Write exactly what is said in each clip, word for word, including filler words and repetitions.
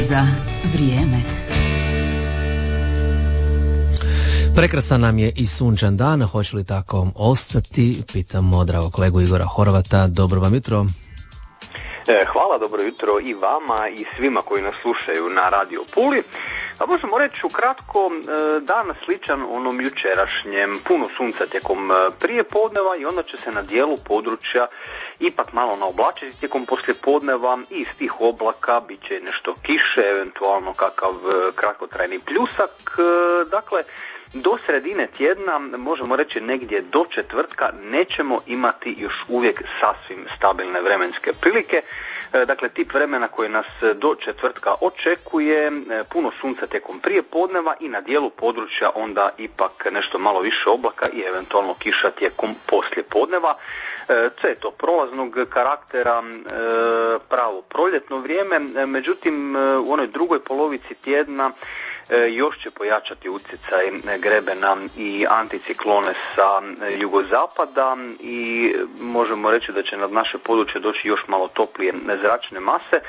za vrijeme. Prekrasan nam je i sunčan dan, hoće li tako ostati? Pitamo drago kolegu Igora Horvata. Dobro vam jutro. Hvala, dobro jutro i vama i svima koji nas slušaju na Radio Puli. Pa možemo reći ukratko, dan sličan onom jučerašnjem, puno sunca tijekom prije podneva i onda će se na dijelu područja ipak malo naoblačiti tijekom poslijepodneva i iz tih oblaka bit će nešto kiše, eventualno kakav kratkotrajni pljusak. Dakle, do sredine tjedna, možemo reći negdje do četvrtka, nećemo imati još uvijek sasvim stabilne vremenske prilike. Dakle, tip vremena koji nas do četvrtka očekuje, puno sunca tijekom prije podneva i na dijelu područja onda ipak nešto malo više oblaka i eventualno kiša tijekom poslije podneva. Sve je to prolaznog karaktera, pravo proljetno vrijeme, međutim u onoj drugoj polovici tjedna još će pojačati utjecaj grebena i anticiklone sa jugozapada i možemo reći da će nad naše područje doći još malo toplije zračne mase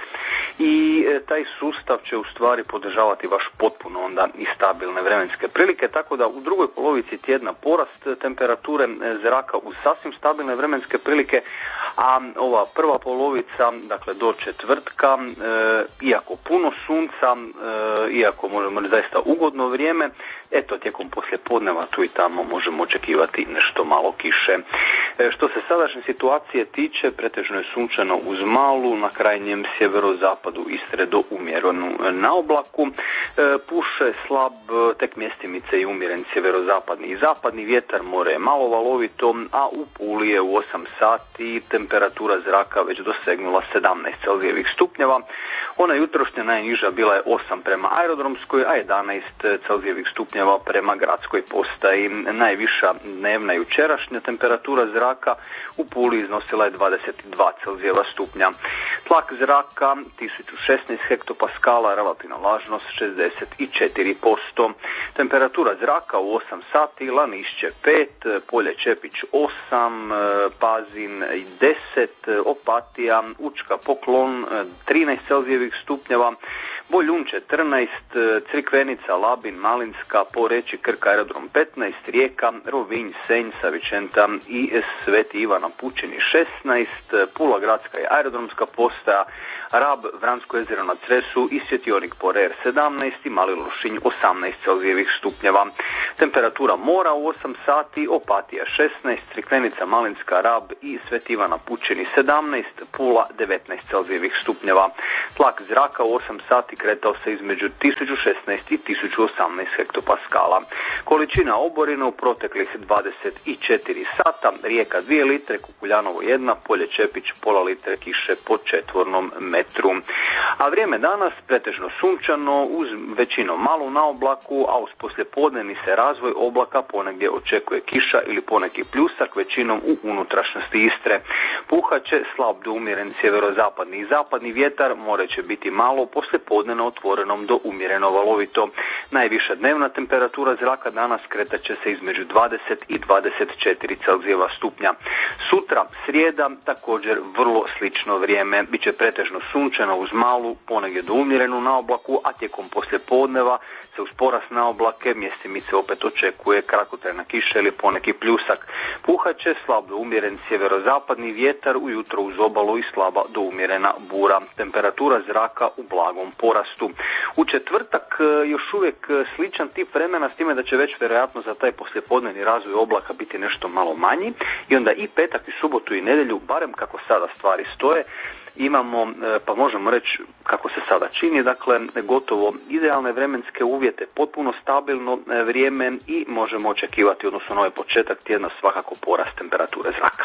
i taj sustav će u stvari podržavati baš potpuno onda i stabilne vremenske prilike, tako da u drugoj polovici tjedna porast temperature zraka uz sasvim stabilne vremenske prilike, a ova prva polovica, dakle do četvrtka, e, iako puno sunca, e, iako možemo reći zaista ugodno vrijeme, eto tijekom poslijepodneva tu i tamo možemo očekivati nešto malo kiše. E, što se sadašnje situacije tiče, pretežno je sunčano uz malu, na krajnjem sjeverozapadu Istre do umjerenu na oblaku. E, puše slab, tek mjestimice i umjeren sjeverozapadni i zapadni vjetar, more je malo valovito, a u Puli je u osam sati temperatura zraka već dosegnula sedamnaest Celzijevih stupnjeva. Ona jutrošnja najniža bila je osam prema aerodromskoj, a jedanaest Celzijevih stupnjeva prema gradskoj postaji. Najviša dnevna jučerašnja temperatura zraka u Puli iznosila je dvadeset dva Celzijeva stupnja. Tlak zraka tisuću šesnaest hektopaskala, relativna vlažnost šezdeset četiri posto. Temperatura zraka u osam sati, Lanišće pet, Polje Čepić osam, Pazin deset, Opatija, Učka, Poklon trinaest Celzijevih stupnjeva, Boljun četrnaest, Crikvenica, Labin, Malinska, Poreči, Krk, aerodrom petnaest, Rijeka, Rovinj, Senj, Savičenta i Sveti Ivan na Pučini šesnaest, Pula gradska i aerodromska postaja, Rab, Vransko jezero na Cresu i Svjetionik Porer sedamnaest i Mali Lošinj osamnaest Celzijevih stupnjeva. Temperatura mora u osam sati, Opatija šesnaest, Crikvenica, Malinska, Rab i Sveti Ivan na Pučini sedamnaest, Pula devetnaest Celzijevih stupnjeva. Tlak zraka u osam sati kretao se između tisuću šesnaest i tisuću osamnaest hektopaskala. Količina oborina u proteklih dvadeset četiri sata, Rijeka dvije litre, Kukuljanovo jedna, Polje Čepić pola litre kiše po četvornom metru. A vrijeme danas pretežno sunčano uz većinom malu naoblaku, a uz poslijepodnevni se razvoj oblaka ponegdje očekuje kiša ili poneki pljusak, većinom u unutrašnjosti Istre. Puhat će slab do umjeren sjeverozapadni i zapadni vjetar, more će biti malo, poslijepodne na otvorenom do umjereno valovito. Najviša dnevna temperatura zraka danas kretat će se između dvadeset i dvadeset četiri Celzijeva stupnja. Sutra, srijeda, također vrlo slično vrijeme, bit će pretežno sunčano uz malu, ponegdje do umjerenu na oblaku, a tijekom poslijepodneva se uz porast na oblake mjestimice opet očekuje kratkotrajna kiša ili poneki pljusak. Puhat će slab do umjeren sjeverozapadni vjetar, ujutro uz obalu i slaba do umjerena bura. Temperatura zraka u blagom porastu. U četvrtak još uvijek sličan tip vremena, s time da će već vjerojatno za taj poslijepodnevni razvoj oblaka biti nešto malo manji i onda i petak i subotu i nedjelju, barem kako sada stvari stoje, imamo, pa možemo reći kako se sada čini, dakle gotovo idealne vremenske uvjete, potpuno stabilno vrijeme i možemo očekivati, odnosno na ovaj početak tjedna, svakako porast temperature zraka.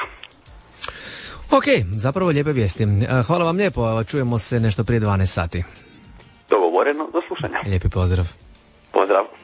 Ok, zapravo lijepe vijesti. Hvala vam lijepo, čujemo se nešto prije dvanaest sati. Dogovoreno, do slušanja. Lijepi pozdrav. Pozdrav.